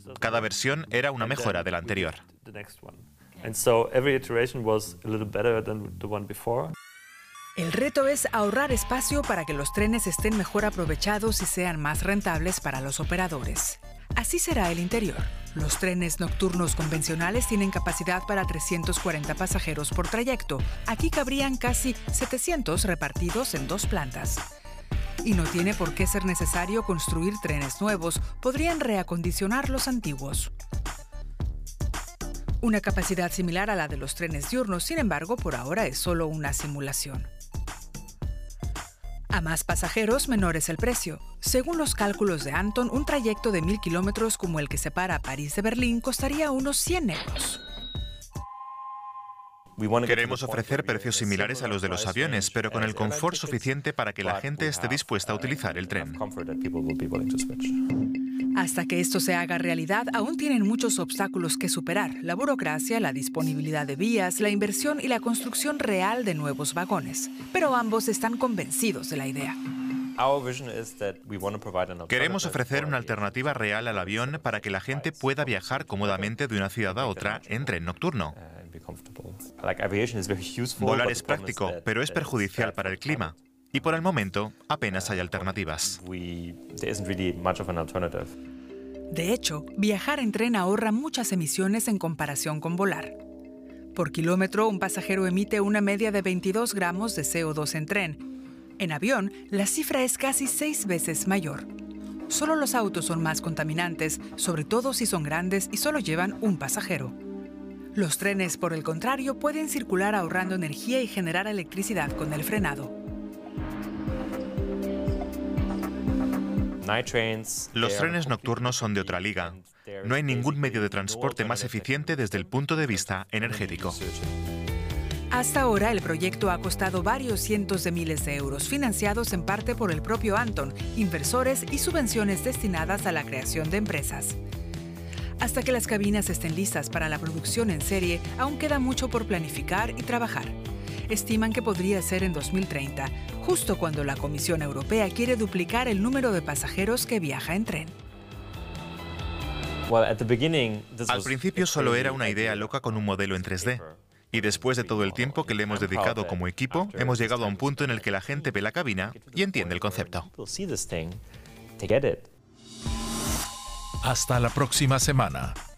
Cada versión era una mejora de la anterior. El reto es ahorrar espacio para que los trenes estén mejor aprovechados y sean más rentables para los operadores. Así será el interior. Los trenes nocturnos convencionales tienen capacidad para 340 pasajeros por trayecto. Aquí cabrían casi 700 repartidos en 2 plantas. Y no tiene por qué ser necesario construir trenes nuevos, podrían reacondicionar los antiguos. Una capacidad similar a la de los trenes diurnos, sin embargo, por ahora es solo una simulación. A más pasajeros, menor es el precio. Según los cálculos de Anton, un trayecto de 1000 kilómetros como el que separa París de Berlín costaría unos 100 euros. Queremos ofrecer precios similares a los de los aviones, pero con el confort suficiente para que la gente esté dispuesta a utilizar el tren. Hasta que esto se haga realidad, aún tienen muchos obstáculos que superar: la burocracia, la disponibilidad de vías, la inversión y la construcción real de nuevos vagones. Pero ambos están convencidos de la idea. Queremos ofrecer una alternativa real al avión para que la gente pueda viajar cómodamente de una ciudad a otra en tren nocturno. Volar es práctico, pero es perjudicial para el clima. Y por el momento, apenas hay alternativas. De hecho, viajar en tren ahorra muchas emisiones en comparación con volar. Por kilómetro, un pasajero emite una media de 22 gramos de CO2 en tren. En avión, la cifra es casi 6 veces mayor. Solo los autos son más contaminantes, sobre todo si son grandes y solo llevan un pasajero. Los trenes, por el contrario, pueden circular ahorrando energía y generar electricidad con el frenado. Los trenes nocturnos son de otra liga. No hay ningún medio de transporte más eficiente desde el punto de vista energético. Hasta ahora, el proyecto ha costado varios cientos de miles de euros, financiados en parte por el propio Anton, inversores y subvenciones destinadas a la creación de empresas. Hasta que las cabinas estén listas para la producción en serie, aún queda mucho por planificar y trabajar. Estiman que podría ser en 2030, justo cuando la Comisión Europea quiere duplicar el número de pasajeros que viaja en tren. Al principio solo era una idea loca con un modelo en 3D. Y después de todo el tiempo que le hemos dedicado como equipo, hemos llegado a un punto en el que la gente ve la cabina y entiende el concepto. Hasta la próxima semana.